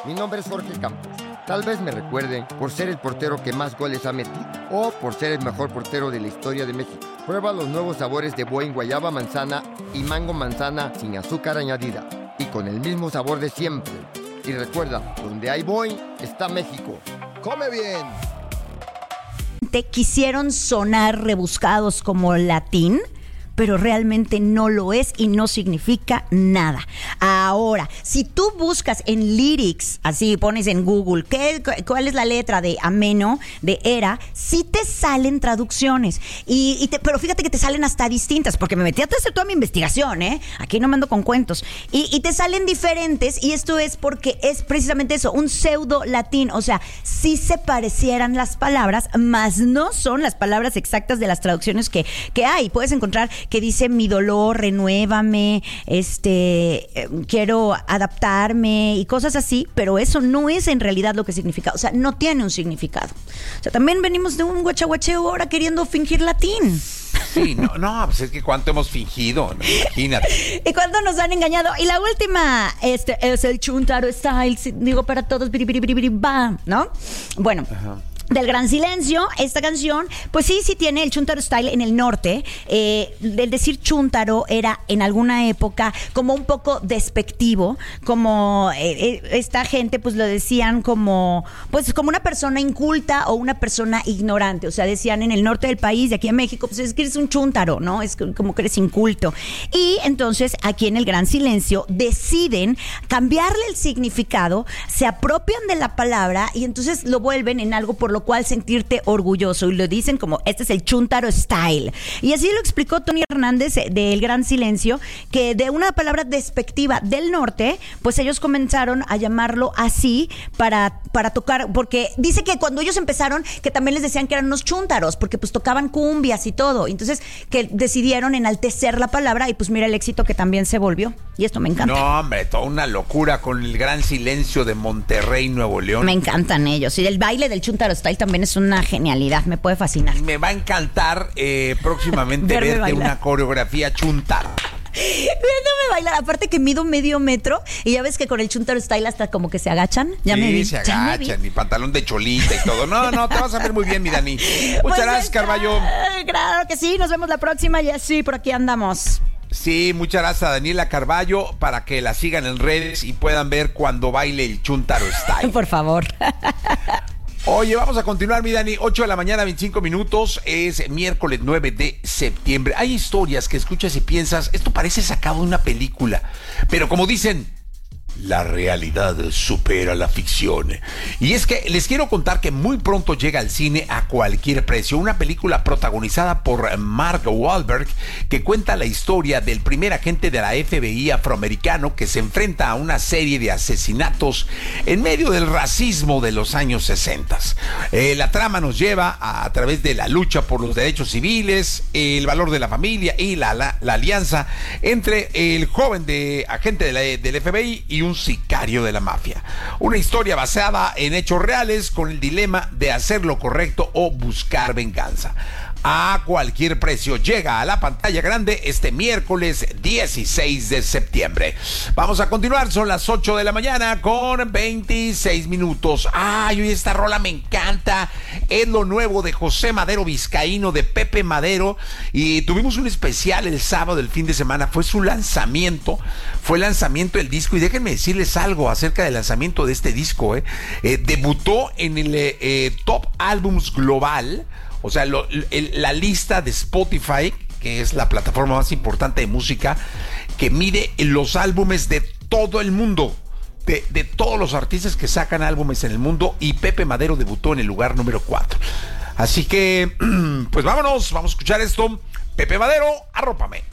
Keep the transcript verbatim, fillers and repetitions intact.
Mi nombre es Jorge Campos. Tal vez me recuerden por ser el portero que más goles ha metido o por ser el mejor portero de la historia de México. Prueba los nuevos sabores de Boing guayaba manzana y mango manzana sin azúcar añadida y con el mismo sabor de siempre. Y recuerda, donde hay Boing está México. ¡Come bien! Te quisieron sonar rebuscados como latín, pero realmente no lo es y no significa nada. Ahora, si tú buscas en lyrics, así pones en Google, ¿qué, ¿cuál es la letra de ameno, de era? Sí te salen traducciones, y, y te, pero fíjate que te salen hasta distintas, porque me metí a hacer toda mi investigación, ¿eh? Aquí no me ando con cuentos. Y, y te salen diferentes, y esto es porque es precisamente eso, un pseudo latín, o sea, sí se parecieran las palabras, mas no son las palabras exactas de las traducciones que, que hay. Puedes encontrar que dice mi dolor, renuévame, este, eh, quiero adaptarme y cosas así, pero eso no es en realidad lo que significa, o sea, no tiene un significado. O sea, también venimos de un guachaguacheo ahora queriendo fingir latín. Sí, no, no, pues es que cuánto hemos fingido, ¿no? Imagínate. Y cuánto nos han engañado. Y la última, este, es el Chuntaro Style, digo para todos, biri, biri, biri, biri, ba, ¿no? Bueno. Ajá. Del Gran Silencio, esta canción, pues sí, sí tiene el Chuntaro Style en el norte. Eh, el decir chúntaro era en alguna época como un poco despectivo, como eh, esta gente pues lo decían como, pues como una persona inculta o una persona ignorante. O sea, decían en el norte del país, de aquí en México, pues es que eres un chúntaro, ¿no? Es como que eres inculto. Y entonces aquí en el Gran Silencio deciden cambiarle el significado, se apropian de la palabra y entonces lo vuelven en algo por lo cual sentirte orgulloso, y lo dicen como este es el Chuntaro Style. Y así lo explicó Tony Hernández del Gran Silencio, que de una palabra despectiva del norte, pues ellos comenzaron a llamarlo así para, para tocar, porque dice que cuando ellos empezaron, que también les decían que eran unos chúntaros, porque pues tocaban cumbias y todo, entonces que decidieron enaltecer la palabra y pues mira el éxito que también se volvió, y esto me encanta. No, hombre, toda una locura con el Gran Silencio de Monterrey, Nuevo León. Me encantan ellos, y el baile del Chuntaro Style también es una genialidad, me puede fascinar. Me va a encantar eh, próximamente verte bailar una coreografía chuntaro. Viéndome bailar, aparte que mido medio metro y ya ves que con el Chuntaro Style hasta como que se agachan. Ya sí, me vi, se agachan, y pantalón de cholita y todo. No, no, te vas a ver muy bien, mi Dani. Muchas pues gracias, Carballo. Claro que sí, nos vemos la próxima y así por aquí andamos. Sí, muchas gracias a Daniela Carballo para que la sigan en redes y puedan ver cuando baile el Chuntaro Style. Por favor. Oye, vamos a continuar, mi Dani. ocho de la mañana, veinticinco minutos. Es miércoles nueve de septiembre. Hay historias que escuchas y piensas, esto parece sacado de una película. Pero como dicen, la realidad supera la ficción. Y es que les quiero contar que muy pronto llega al cine A Cualquier Precio, una película protagonizada por Mark Wahlberg, que cuenta la historia del primer agente de la F B I afroamericano que se enfrenta a una serie de asesinatos en medio del racismo de los años sesenta. Eh, la trama nos lleva a, a través de la lucha por los derechos civiles, el valor de la familia y la, la, la alianza entre el joven de agente de la, del F B I y un sicario de la mafia. Una historia basada en hechos reales con el dilema de hacer lo correcto o buscar venganza. A Cualquier Precio llega a la pantalla grande este miércoles dieciséis de septiembre. Vamos a continuar, son las ocho de la mañana con veintiséis minutos. Ay, hoy esta rola me encanta. Es lo nuevo de José Madero Vizcaíno, de Pepe Madero, y tuvimos un especial el sábado del fin de semana. Fue su lanzamiento, fue el lanzamiento del disco, y déjenme decirles algo acerca del lanzamiento de este disco. Eh, eh debutó en el eh, Top Albums Global. O sea, lo, el, la lista de Spotify, que es la plataforma más importante de música, que mide los álbumes de todo el mundo, de, de todos los artistas que sacan álbumes en el mundo, y Pepe Madero debutó en el lugar número cuatro. Así que, pues vámonos, vamos a escuchar esto. Pepe Madero, arrópame.